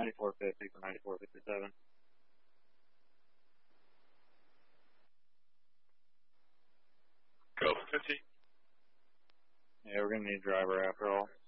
9450 for 9457. Go 50. Yeah, we're gonna need a driver after all.